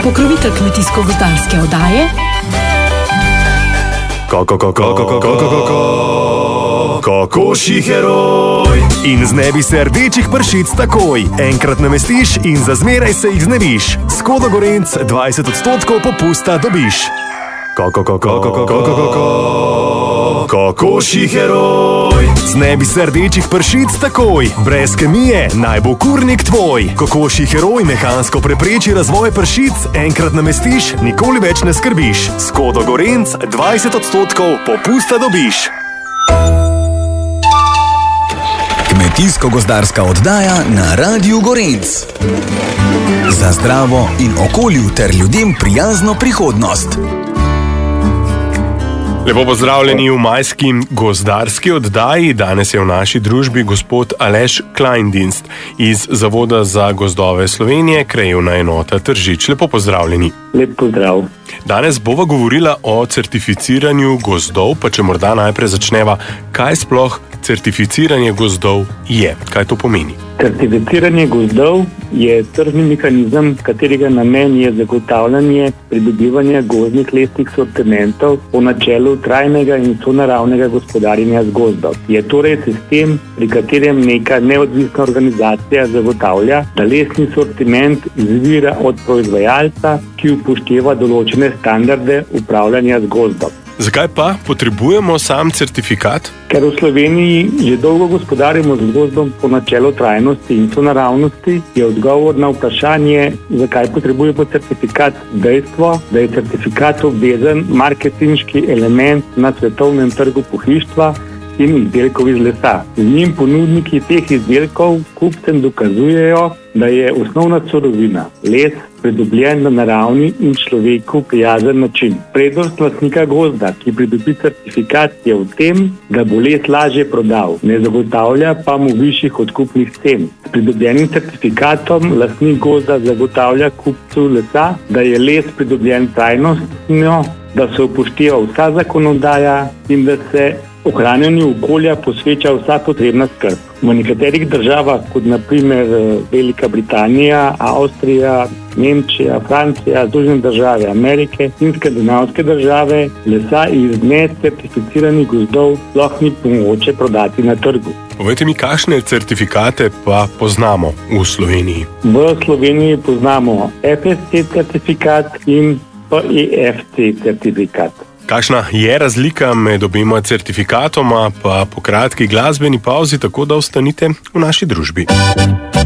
Pokrovitelj kmetijsko-gozdarske oddaje Kokošji heroj. In znebi se rdečih pršic takoj. Enkrat namestiš in za zmeraj se jih znebiš. Skoda Gorenc 20% popusta dobiš. Kokošji heroj. Znebi se rdečih pršic takoj. Brez kemije naj bo kurnik tvoj. Kokošji heroj mehansko prepreči razvoj pršic. Enkrat namestiš, nikoli več ne skrbiš. Skoda Gorenc 20% popusta dobiš. Kmetijsko-gozdarska oddaja na Radiu Gorenc. Za zdravo in okolju ter ljudem prijazno prihodnost. Lepo pozdravljeni v majski gozdarski oddaji. Danes je v naši družbi gospod Aleš Kleindienst iz Zavoda za gozdove Slovenije, krajevna enota Tržič. Lepo pozdravljeni. Lep pozdrav. Danes bova govorila o certificiranju gozdov, pa če morda najprej začneva, kaj sploh certificiranje gozdov je, kaj to pomeni? Certificiranje gozdov je tržni mehanizem, katerega namen je zagotavljanje pridobivanja gozdnih lesnih sortimentov po načelu trajnega in sonaravnega gospodarjenja z gozdom. Je torej sistem, pri katerem neka neodvisna organizacija zagotavlja, da lesni sortiment izvira od proizvajalca, ki upošteva določene standarde upravljanja z gozdom. Zakaj pa potrebujemo sam certifikat? Ker v Sloveniji že dolgo gospodarimo z gozdom po načelu trajnosti in sonaravnosti, je odgovor na vprašanje, zakaj potrebujemo certifikat, dejstvo, da je certifikat obvezen marketinški element na svetovnem trgu pohištva in izdelkov iz lesa. Z njim ponudniki teh izdelkov kupcem dokazujejo, da je osnovna surovina, les, pridobljen na naravni in človeku prijazen način. Prednost lastnika gozda, ki pridobi certifikat, je v tem, da bo les lažje prodal, ne zagotavlja pa mu višjih odkupnih cen. S pridobljenim certifikatom lastnik gozda zagotavlja kupcu lesa, da je les pridobljen trajnostno, da se upošteva vsa zakonodaja in da se ohranjanju okolja posveča vsa potrebna skrb. V nekaterih državah, kot na primer Velika Britanija, Avstrija, Nemčija, Francija, Združene države Amerike in skandinavske države, lesa iz necertificiranih gozdov sploh ni mogoče prodati na trgu. Povejte mi, kakšne certifikate pa poznamo v Sloveniji? V Sloveniji poznamo FSC certifikat in PEFC certifikat. Kakšna je razlika med obema certifikatoma, pa po kratki glasbeni pauzi, tako da ostanite v naši družbi.